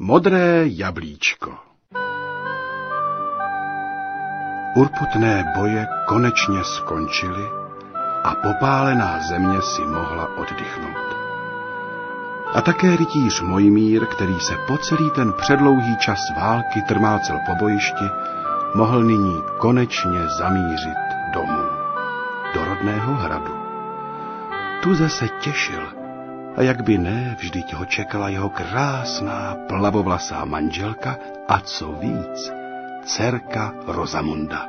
Modré jablíčko. Urputné boje konečně skončily a popálená země si mohla oddychnout. A také rytíř Mojmír, který se po celý ten předlouhý čas války trmácel po bojišti, mohl nyní konečně zamířit domů, do rodného hradu. Tuze se těšil, a jak by ne, vždyť ho čekala jeho krásná plavovlasá manželka a co víc, dcerka Rozamunda.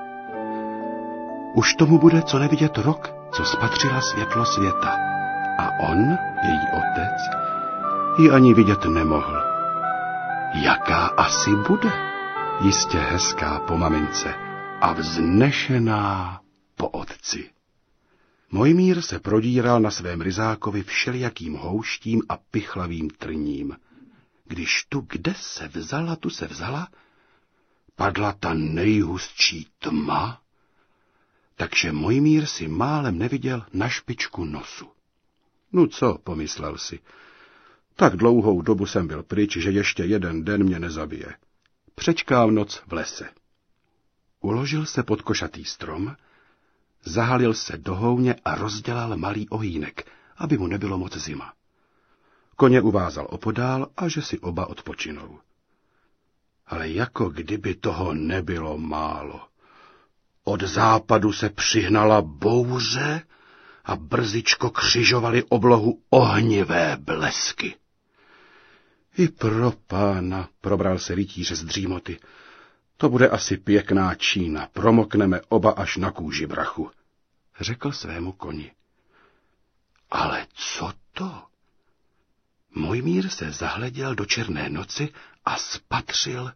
Už tomu bude co nevidět rok, co spatřila světlo světa. A on, její otec, ji ani vidět nemohl. Jaká asi bude? Jistě hezká po mamince a vznešená po otci. Mojmír se prodíral na svém ryzákovi všelijakým houštím a pichlavým trním. Když tu kde se vzala, tu se vzala, padla ta nejhustší tma, takže Mojmír si málem neviděl na špičku nosu. No co, pomyslel si, tak dlouhou dobu jsem byl pryč, že ještě jeden den mě nezabije. Přečkám noc v lese. Uložil se pod košatý strom, zahalil se do houně a rozdělal malý ohýnek, aby mu nebylo moc zima. Koně uvázal opodál a že si oba odpočinou. Ale jako kdyby toho nebylo málo. Od západu se přihnala bouře a brzičko křižovaly oblohu ohnivé blesky. I pro pána, probral se rytíř z dřímoty. To bude asi pěkná Čína, promokneme oba až na kůži, brachu, řekl svému koni. Ale co to? Mojmír se zahleděl do černé noci a spatřil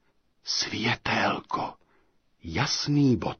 světélko, jasný bod.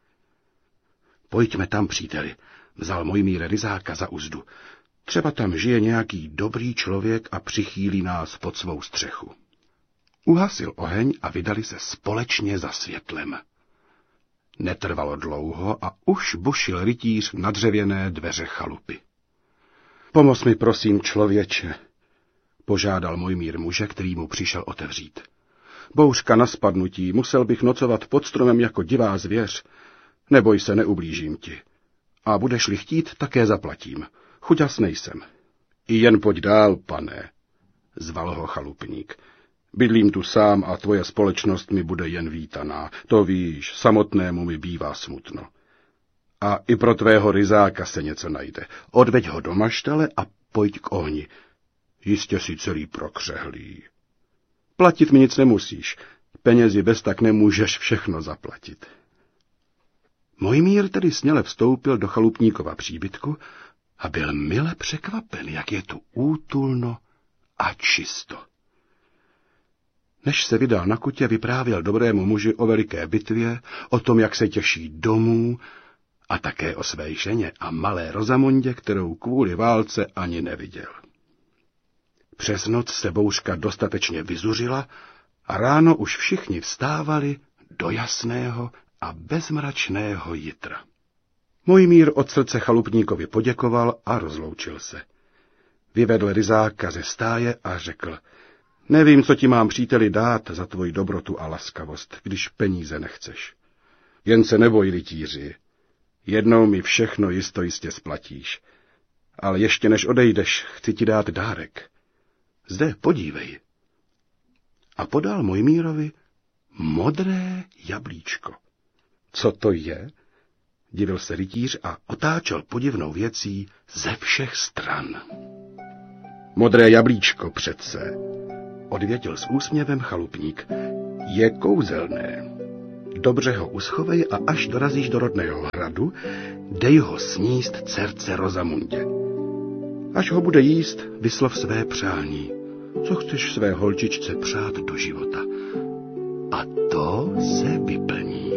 Pojďme tam, příteli, vzal Mojmír ryzáka za uzdu. Třeba tam žije nějaký dobrý člověk a přichýlí nás pod svou střechu. Uhasil oheň a vydali se společně za světlem. Netrvalo dlouho a už bušil rytíř na dřevěné dveře chalupy. Pomoz mi, prosím, člověče, požádal Mojmír muže, který mu přišel otevřít. Bouřka na spadnutí, musel bych nocovat pod stromem jako divá zvěř. Neboj se, neublížím ti. A budeš-li chtít, také zaplatím. Chuťas nejsem. I jen pojď dál, pane, zval ho chalupník. Bydlím tu sám a tvoje společnost mi bude jen vítaná. To víš, samotnému mi bývá smutno. A i pro tvého ryzáka se něco najde. Odveď ho do maštale a pojď k ohni. Jistě si celý prokřehlý. Platit mi nic nemusíš. Penězi bez tak nemůžeš všechno zaplatit. Mojmír tedy směle vstoupil do chalupníkova příbytku a byl mile překvapen, jak je tu útulno a čisto. Než se vydal na kutě, vyprávěl dobrému muži o veliké bitvě, o tom, jak se těší domů, a také o své ženě a malé Rozamundě, kterou kvůli válce ani neviděl. Přes noc se bouřka dostatečně vyzuřila a ráno už všichni vstávali do jasného a bezmračného jitra. Mojmír od srdce chalupníkovi poděkoval a rozloučil se. Vyvedl ryzáka ze stáje a řekl: Nevím, co ti mám, příteli, dát za tvoji dobrotu a laskavost, když peníze nechceš. Jen se neboj, rytíři. Jednou mi všechno jistě splatíš. Ale ještě než odejdeš, chci ti dát dárek. Zde, podívej. A podal Mojmírovi modré jablíčko. Co to je? Divil se rytíř a otáčel podivnou věcí ze všech stran. Modré jablíčko přece, odvětil s úsměvem chalupník, je kouzelné. Dobře ho uschovej a až dorazíš do rodného hradu, dej ho sníst dcerce Rozamundě. Až ho bude jíst, vyslov své přání. Co chceš své holčičce přát do života? A to se vyplní.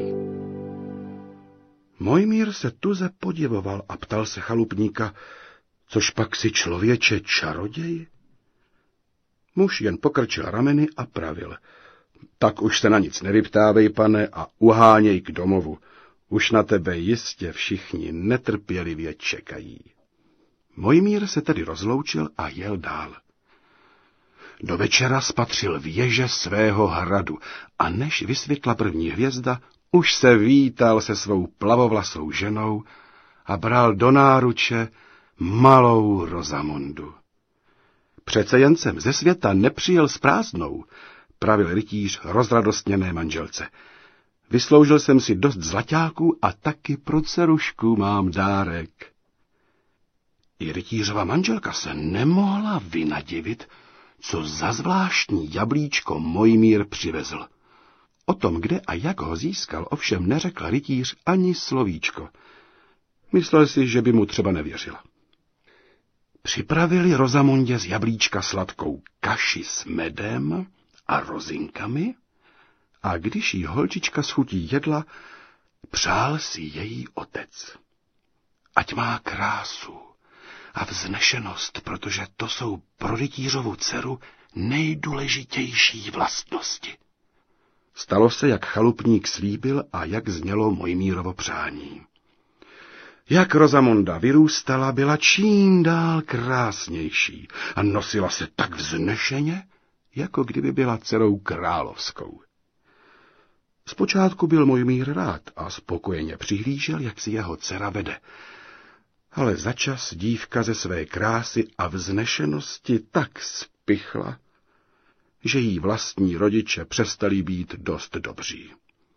Mojmír se tuze podivoval a ptal se chalupníka, což pak si člověče čaroděj? Muž jen pokrčil rameny a pravil: Tak už se na nic nevyptávej, pane, a uháněj k domovu. Už na tebe jistě všichni netrpělivě čekají. Mojmír se tedy rozloučil a jel dál. Do večera spatřil věže svého hradu a než vysvětla první hvězda, už se vítal se svou plavovlasou ženou a bral do náruče malou Rozamundu. Přece jen jsem ze světa nepřijel s prázdnou, pravil rytíř rozradostněné manželce. Vysloužil jsem si dost zlaťáků a taky pro dcerušku mám dárek. I rytířova manželka se nemohla vynadivit, co za zvláštní jablíčko Mojmír přivezl. O tom, kde a jak ho získal, ovšem neřekl rytíř ani slovíčko. Myslel si, že by mu třeba nevěřila. Připravili Rozamundě z jablíčka sladkou kaši s medem a rozinkami a když jí holčička s chutí jedla, přál si její otec. Ať má krásu a vznešenost, protože to jsou pro rytířovu dceru nejdůležitější vlastnosti. Stalo se, jak chalupník slíbil a jak znělo Mojmírovo přání. Jak Rozamunda vyrůstala, byla čím dál krásnější a nosila se tak vznešeně, jako kdyby byla dcerou královskou. Zpočátku byl Mojmír rád a spokojeně přihlížel, jak si jeho dcera vede. Ale začas dívka ze své krásy a vznešenosti tak spichla, že jí vlastní rodiče přestali být dost dobří.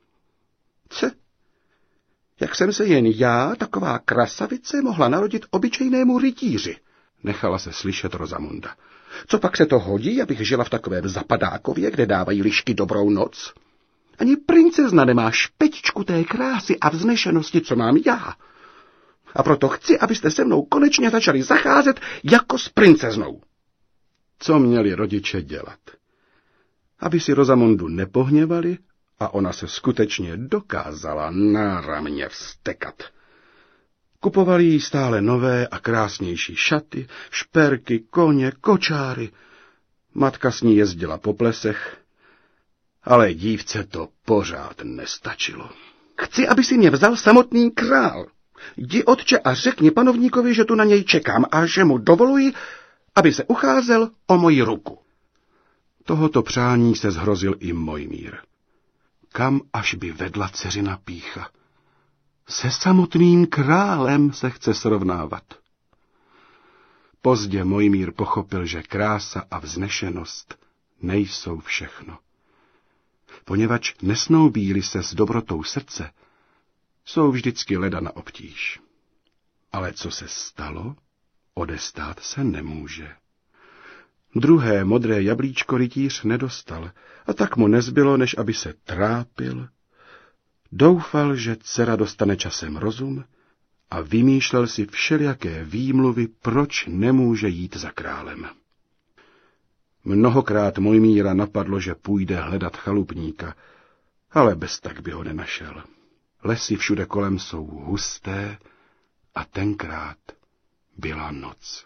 Jak jsem se jen já, taková krasavice, mohla narodit obyčejnému rytíři, nechala se slyšet Rozamunda. Co pak se to hodí, abych žila v takovém zapadákově, kde dávají lišky dobrou noc? Ani princezna nemá špičku té krásy a vznešenosti, co mám já. A proto chci, abyste se mnou konečně začali zacházet jako s princeznou. Co měli rodiče dělat? Aby si Rozamundu nepohněvali, a ona se skutečně dokázala náramně vztekat. Kupovali jí stále nové a krásnější šaty, šperky, koně, kočáry. Matka s ní jezdila po plesech, ale dívce to pořád nestačilo. Chci, aby si mě vzal samotný král. Jdi, otče, a řekni panovníkovi, že tu na něj čekám a že mu dovoluji, aby se ucházel o moji ruku. Tohoto přání se zhrozil i Mojmír. Kam až by vedla dceřina pýcha? Se samotným králem se chce srovnávat. Pozdě Mojmír pochopil, že krása a vznešenost nejsou všechno. Poněvadž nesnoubí-li se s dobrotou srdce, jsou vždycky leda na obtíž. Ale co se stalo, odestát se nemůže. Druhé modré jablíčko rytíř nedostal a tak mu nezbylo, než aby se trápil. Doufal, že dcera dostane časem rozum a vymýšlel si všelijaké výmluvy, proč nemůže jít za králem. Mnohokrát Mojmíra napadlo, že půjde hledat chalupníka, ale bez tak by ho nenašel. Lesy všude kolem jsou husté a tenkrát byla noc.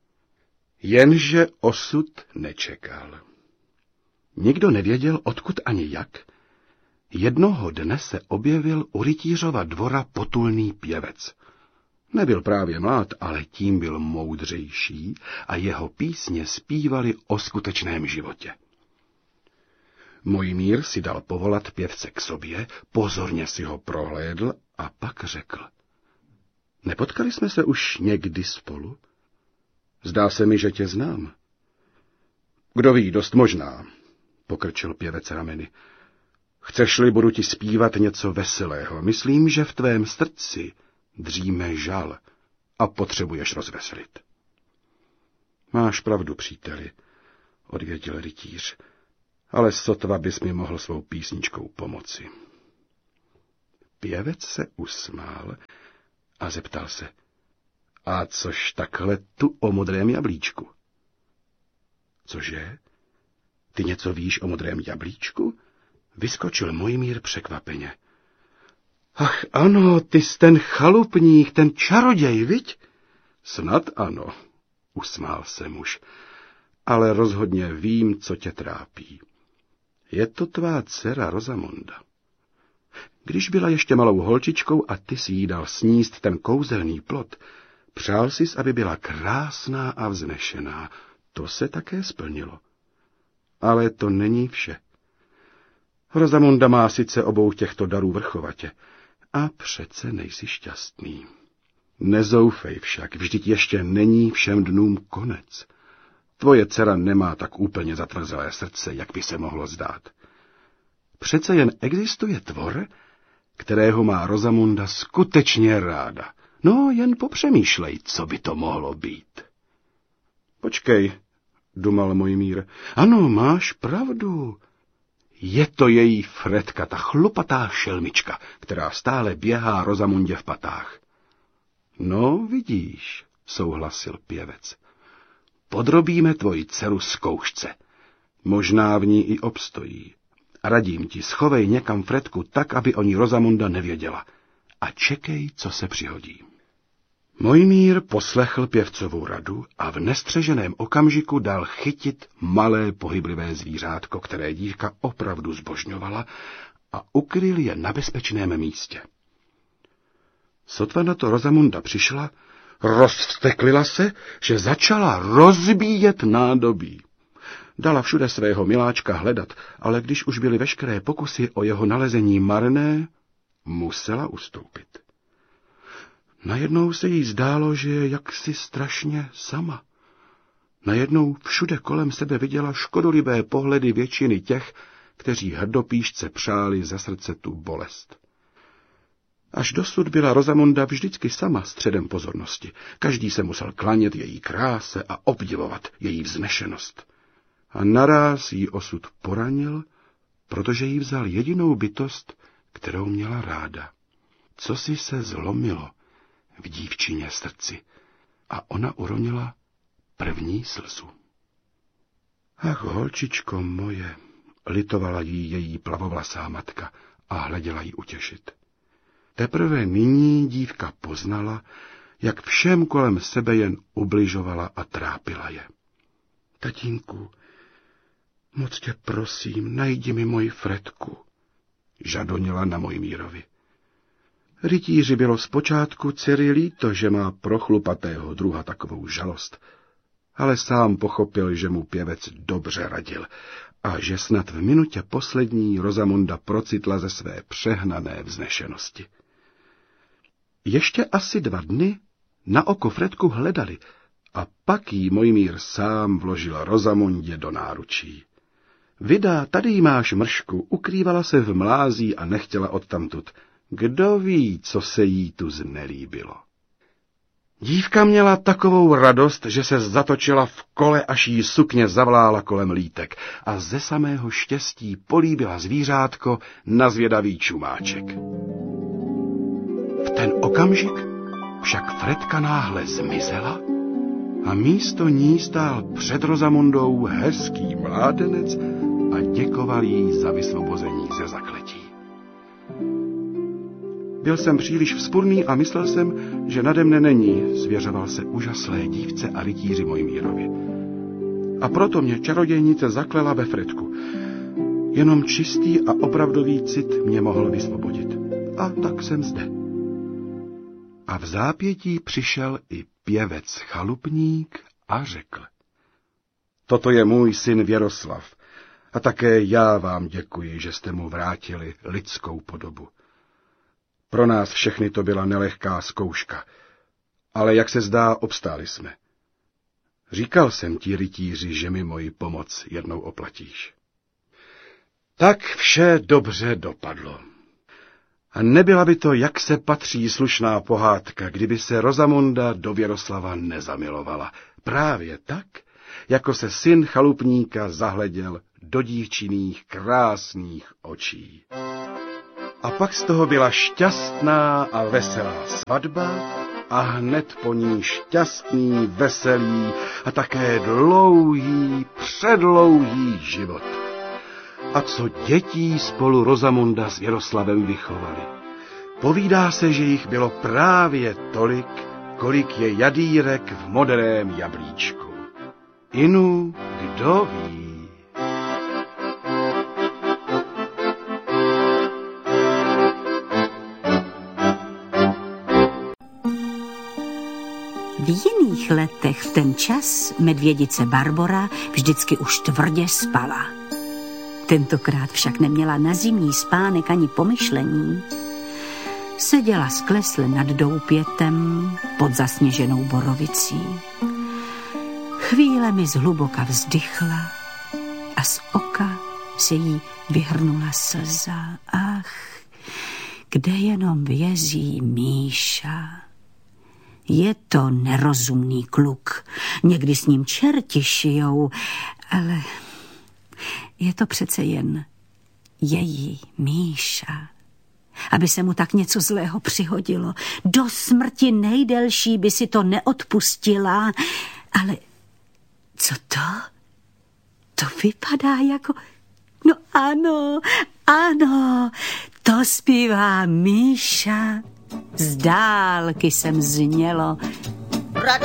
Jenže osud nečekal. Nikdo nevěděl, odkud ani jak. Jednoho dne se objevil u rytířova dvora potulný pěvec. Nebyl právě mlád, ale tím byl moudřejší a jeho písně zpívaly o skutečném životě. Mojmír si dal povolat pěvce k sobě, pozorně si ho prohlédl a pak řekl. Nepotkali jsme se už někdy spolu? Zdá se mi, že tě znám. Kdo ví, dost možná, pokrčil pěvec rameny. Chceš-li, budu ti zpívat něco veselého. Myslím, že v tvém srdci dříme žal a potřebuješ rozveselit. Máš pravdu, příteli, odvětil rytíř, ale sotva bys mi mohl svou písničkou pomoci. Pěvec se usmál a zeptal se, a což takhle tu o modrém jablíčku? Cože? Ty něco víš o modrém jablíčku? Vyskočil Mojmír překvapeně. Ach ano, ty jsi ten chalupník, ten čaroděj, viď? Snad ano, usmál se muž, ale rozhodně vím, co tě trápí. Je to tvá dcera Rozamunda. Když byla ještě malou holčičkou a ty si jí dal sníst ten kouzelný plod, přál sis, aby byla krásná a vznešená. To se také splnilo. Ale to není vše. Rozamunda má sice obou těchto darů vrchovatě, a přece nejsi šťastný. Nezoufej však, vždyť ještě není všem dnům konec. Tvoje dcera nemá tak úplně zatvrzelé srdce, jak by se mohlo zdát. Přece jen existuje tvor, kterého má Rozamunda skutečně ráda. No, jen popřemýšlej, co by to mohlo být. Počkej, dumal Mojmír. Ano, máš pravdu. Je to její Fredka, ta chlupatá šelmička, která stále běhá Rozamundě v patách. No, vidíš, souhlasil pěvec. Podrobíme tvoji dceru zkoušce. Možná v ní i obstojí. Radím ti, schovej někam Fredku tak, aby o ní Rozamunda nevěděla. A čekej, co se přihodí. Mojmír poslechl pěvcovou radu a v nestřeženém okamžiku dal chytit malé pohyblivé zvířátko, které dívka opravdu zbožňovala, a ukryl je na bezpečném místě. Sotva na to Rozamunda přišla, rozvsteklila se, že začala rozbíjet nádobí. Dala všude svého miláčka hledat, ale když už byly veškeré pokusy o jeho nalezení marné, musela ustoupit. Najednou se jí zdálo, že je jaksi strašně sama. Najednou všude kolem sebe viděla škodolibé pohledy většiny těch, kteří hrdopíšce přáli ze srdce tu bolest. Až dosud byla Rozamunda vždycky sama středem pozornosti. Každý se musel klanět její kráse a obdivovat její vznešenost. A naráz jí osud poranil, protože jí vzal jedinou bytost, kterou měla ráda. Cosi se zlomilo v dívčině srdci a ona uronila první slzu. Ach, holčičko moje, litovala jí její plavovlasá matka a hleděla jí utěšit. Teprve nyní dívka poznala, jak všem kolem sebe jen ubližovala a trápila je. Tatínku, moc tě prosím, najdi mi moji Fredku, žadonila na Mojmírovi. Rytíři bylo zpočátku dcery líto, že má pro chlupatého druha takovou žalost, ale sám pochopil, že mu pěvec dobře radil a že snad v minutě poslední Rozamunda procitla ze své přehnané vznešenosti. Ještě asi 2 dny na oko Fredku hledali a pak jí Mojmír sám vložil Rozamundě do náručí. Vida, tady jí máš mršku, ukrývala se v mlází a nechtěla odtamtud. Kdo ví, co se jí tu znelíbilo. Dívka měla takovou radost, že se zatočila v kole, až jí sukně zavlála kolem lítek a ze samého štěstí políbila zvířátko na zvědavý čumáček. V ten okamžik však Fredka náhle zmizela a místo ní stál před Rozamundou hezký mládenec a děkoval jí za vysvobození ze zakletí. Byl jsem příliš vzpurný a myslel jsem, že nade mne není, svěřoval se úžaslé dívce a rytíři Mojmírovi. A proto mě čarodějnice zaklela ve Fredku. Jenom čistý a opravdový cit mě mohl vysvobodit. A tak jsem zde. A v zápětí přišel i pěvec chalupník a řekl. Toto je můj syn Věroslav a také já vám děkuji, že jste mu vrátili lidskou podobu. Pro nás všechny to byla nelehká zkouška, ale jak se zdá, obstáli jsme. Říkal jsem ti, rytíři, že mi moji pomoc jednou oplatíš. Tak vše dobře dopadlo. A nebyla by to, jak se patří, slušná pohádka, kdyby se Rozamunda do Věroslava nezamilovala. Právě tak, jako se syn chalupníka zahleděl do dívčiných krásných očí. A pak z toho byla šťastná a veselá svatba a hned po ní šťastný, veselý a také dlouhý, předlouhý život. A co dětí spolu Rozamunda s Věroslavem vychovali. Povídá se, že jich bylo právě tolik, kolik je jadýrek v modrém jablíčku. Inu, kdo ví? jiných letech v ten čas medvědice Barbora vždycky už tvrdě spala. Tentokrát však neměla na zimní spánek ani pomyšlení. Seděla sklesle nad doupětem pod zasněženou borovicí. Chvílemi zhluboka vzdychla a z oka se jí vyhrnula slza. Ach, kde jenom vězí Míša. Je to nerozumný kluk. Někdy s ním čerti šijou, ale je to přece jen její Míša. Aby se mu tak něco zlého přihodilo. Do smrti nejdelší by si to neodpustila. Ale co to? To vypadá jako... No ano, to zpívá Míša. Z dálky jsem znělo